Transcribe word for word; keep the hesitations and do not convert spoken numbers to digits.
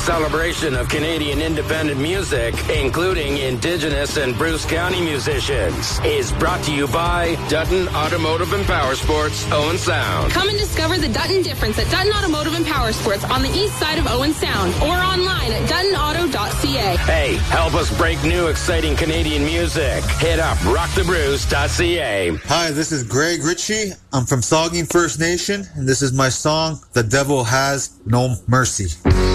celebration of Canadian independent music, including Indigenous and Bruce County musicians, is brought to you by Dutton Automotive and Power Sports, Owen Sound. Come and discover the Dutton difference at Dutton Automotive and Power Sports on the east side of Owen Sound or online at dutton auto dot c a. Hey, help us break new exciting Canadian music. Hit up rock the bruce dot c a. Hi, this is Greg Ritchie. I'm from Saugeen First Nation, and this is my song, The Devil Has No Mercy.